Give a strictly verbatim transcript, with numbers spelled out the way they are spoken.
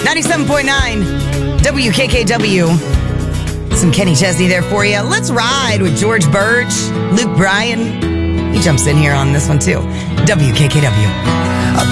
ninety-seven point nine W K K W. Some Kenny Chesney there for you. Let's ride with George Birch, Luke Bryan. He jumps in here on this one too. W K K W.